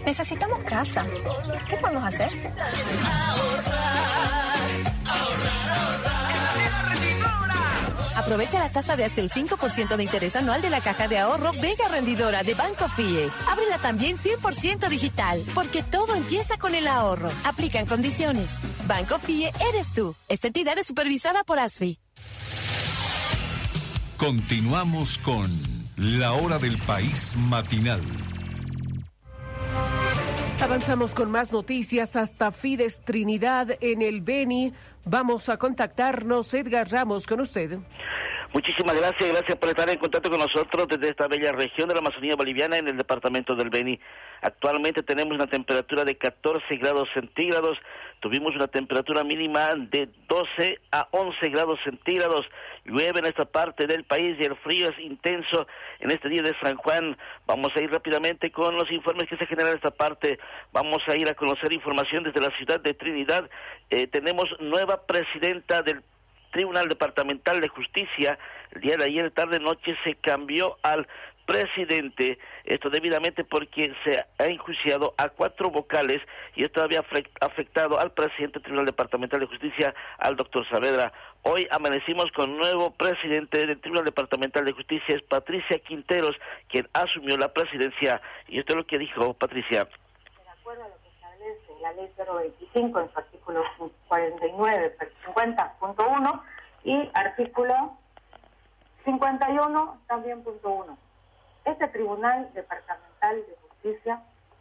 Necesitamos casa. ¿Qué podemos hacer? Aprovecha la tasa de hasta el 5% de interés anual de la caja de ahorro Vega Rendidora de Banco FIE. Ábrela también 100% digital, porque todo empieza con el ahorro. Aplican condiciones. Banco FIE eres tú. Esta entidad es supervisada por ASFI. Continuamos con La Hora del País Matinal. Avanzamos con más noticias hasta Fides Trinidad en el Beni. Vamos a contactarnos. Edgar Ramos, con usted. Muchísimas gracias por estar en contacto con nosotros desde esta bella región de la Amazonía boliviana en el departamento del Beni. Actualmente tenemos una temperatura de 14 grados centígrados, tuvimos una temperatura mínima de 12 a 11 grados centígrados, llueve en esta parte del país y el frío es intenso en este día de San Juan. Vamos a ir rápidamente con los informes que se generan en esta parte, vamos a ir a conocer información desde la ciudad de Trinidad. Tenemos nueva presidenta del Tribunal Departamental de Justicia. El día de ayer, tarde-noche, se cambió al presidente, esto debidamente porque se ha enjuiciado a 4 vocales y esto había afectado al presidente del Tribunal Departamental de Justicia, al doctor Saavedra. Hoy amanecimos con nuevo presidente del Tribunal Departamental de Justicia, es Patricia Quinteros, quien asumió la presidencia, y esto es lo que dijo Patricia. De acuerdo a lo que establece la ley 025 en su artículo 49, 50.1 y artículo 51 también .1. Este Tribunal Departamental de Justicia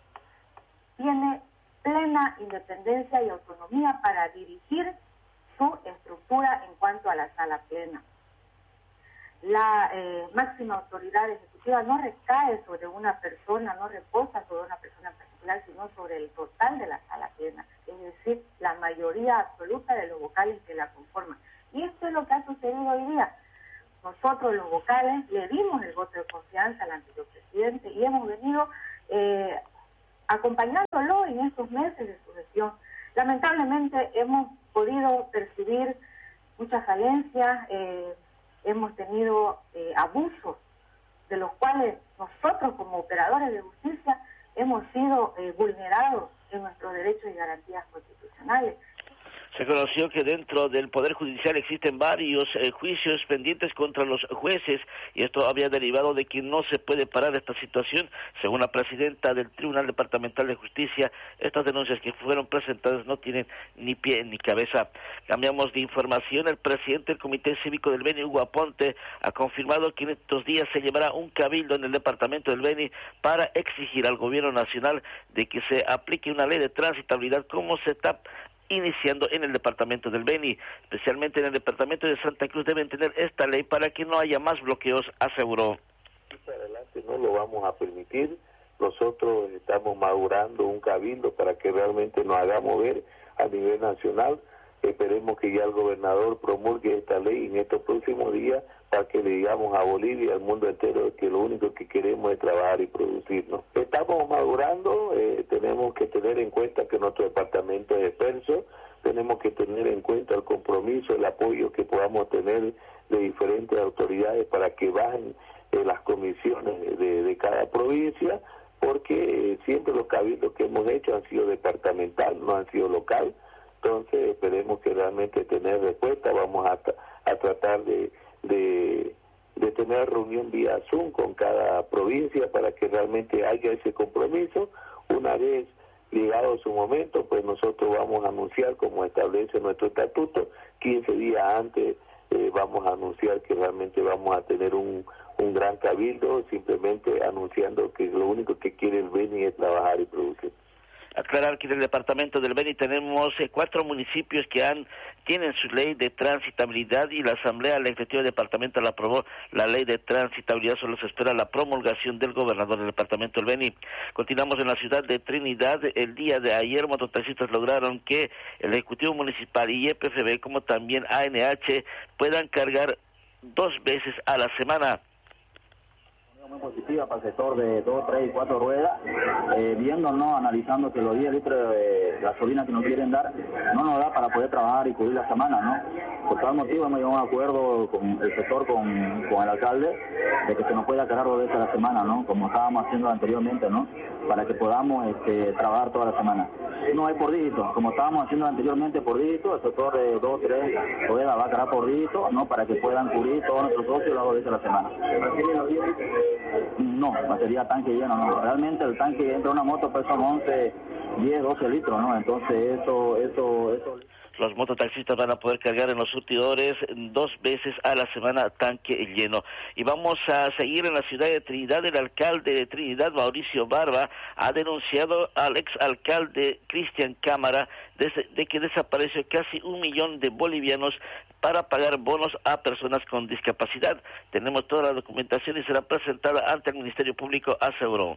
tiene plena independencia y autonomía para dirigir su estructura en cuanto a la sala plena. La máxima autoridad ejecutiva no recae sobre una persona, no reposa sobre una persona en particular, sino sobre el total de la sala plena, es decir, la mayoría absoluta de los vocales que la conforman. Y esto es lo que ha sucedido hoy día. Nosotros, los vocales, le dimos el voto de confianza al anterior presidente y hemos venido acompañándolo en estos meses de su gestión. Lamentablemente hemos podido percibir muchas falencias, hemos tenido abusos de los cuales nosotros como operadores de justicia hemos sido vulnerados en nuestros derechos y garantías constitucionales. Se conoció que dentro del Poder Judicial existen varios juicios pendientes contra los jueces y esto había derivado de que no se puede parar esta situación. Según la presidenta del Tribunal Departamental de Justicia, estas denuncias que fueron presentadas no tienen ni pie ni cabeza. Cambiamos de información. El presidente del Comité Cívico del Beni, Hugo Aponte, ha confirmado que en estos días se llevará un cabildo en el departamento del Beni para exigir al gobierno nacional de que se aplique una ley de transitabilidad como se está iniciando en el departamento del Beni, especialmente en el departamento de Santa Cruz deben tener esta ley para que no haya más bloqueos, aseguró. Para adelante no lo vamos a permitir, nosotros estamos madurando un cabildo para que realmente nos hagamos ver a nivel nacional, esperemos que ya el gobernador promulgue esta ley en estos próximos días para que le digamos a Bolivia y al mundo entero que lo único que queremos es trabajar y producirnos. Estamos madurando, tenemos que tener en cuenta que nuestro departamento es disperso, tenemos que tener en cuenta el compromiso, el apoyo que podamos tener de diferentes autoridades para que bajen las comisiones de cada provincia, porque siempre los cabildos que hemos hecho han sido departamental, no han sido local, entonces esperemos que realmente tener respuesta, vamos a tratar de tener reunión vía Zoom con cada provincia para que realmente haya ese compromiso. Una vez llegado su momento, pues nosotros vamos a anunciar, como establece nuestro estatuto, 15 días antes vamos a anunciar que realmente vamos a tener un gran cabildo, simplemente anunciando que lo único que quiere el Beni es trabajar y producir. Aclarar que en el departamento del Beni tenemos 4 municipios que tienen su ley de transitabilidad y la Asamblea Legislativa del Departamento la aprobó la ley de transitabilidad, solo se espera la promulgación del gobernador del departamento del Beni. Continuamos en la ciudad de Trinidad. El día de ayer mototaxistas lograron que el Ejecutivo Municipal y EPFB como también ANH puedan cargar 2 veces a la semana. Muy positiva para el sector de 2, 3 y 4 ruedas, viendo, ¿no? Analizando que los 10 litros de gasolina que nos quieren dar no nos da para poder trabajar y cubrir la semana, ¿no? Por tal motivo hemos llegado a un acuerdo con el sector, con el alcalde, de que se nos pueda cargar 2 veces a la semana, ¿no? Como estábamos haciendo anteriormente, ¿no? Para que podamos trabajar toda la semana. No es por dígito, como estábamos haciendo anteriormente por dígito, el sector de 2, 3 ruedas va a cargar por dígito, ¿no? Para que puedan cubrir todos nuestros socios las 2 veces a la semana. No, batería tanque lleno, no. Realmente el tanque entra una moto pesa 11, 10, 12 litros, ¿no? Entonces eso... Los mototaxistas van a poder cargar en los surtidores 2 veces a la semana tanque lleno. Y vamos a seguir en la ciudad de Trinidad. El alcalde de Trinidad, Mauricio Barba, ha denunciado al exalcalde Cristian Cámara de que desapareció casi 1 millón de bolivianos para pagar bonos a personas con discapacidad. Tenemos toda la documentación y será presentada ante el Ministerio Público, aseguró.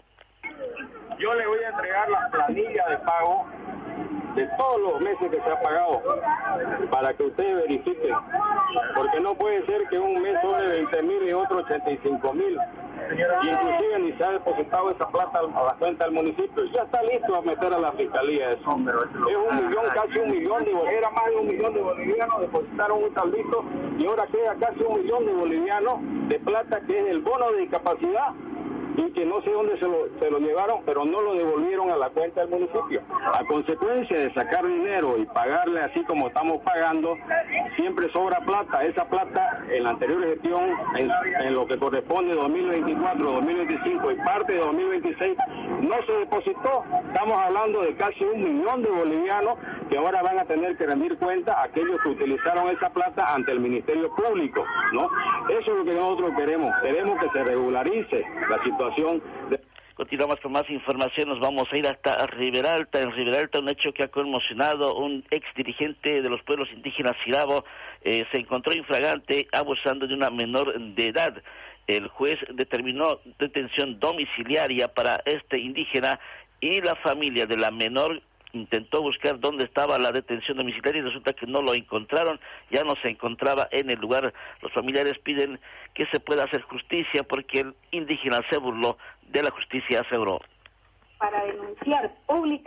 Yo le voy a entregar la planilla de pago de todos los meses que se ha pagado para que usted verifique, porque no puede ser que un mes sobre 20.000 y otro 85.000, y inclusive ni se ha depositado esa plata a la cuenta del municipio. Ya está listo a meter a la fiscalía eso. Es 1 millón, casi 1 millón de bolivianos, era más de 1 millón de bolivianos, depositaron un taldito y ahora queda casi 1 millón de bolivianos de plata, que es el bono de discapacidad, y que no sé dónde se lo llevaron, pero no lo devolvieron a la cuenta del municipio. A consecuencia de sacar dinero y pagarle así como estamos pagando, siempre sobra plata. Esa plata en la anterior gestión, en lo que corresponde 2024, 2025 y parte de 2026, no se depositó. Estamos hablando de casi 1 millón de bolivianos que ahora van a tener que rendir cuenta a aquellos que utilizaron esa plata ante el Ministerio Público, ¿no? Eso es lo que nosotros queremos que se regularice la situación. Continuamos con más información, nos vamos a ir hasta Riberalta. En Riberalta, un hecho que ha conmocionado: un ex dirigente de los pueblos indígenas Sirabo se encontró infragante abusando de una menor de edad. El juez determinó detención domiciliaria para este indígena y la familia de la menor intentó buscar dónde estaba la detención domiciliaria y resulta que no lo encontraron, ya no se encontraba en el lugar. Los familiares piden que se pueda hacer justicia porque el indígena se burló de la justicia, aseguró. Para denunciar públicamente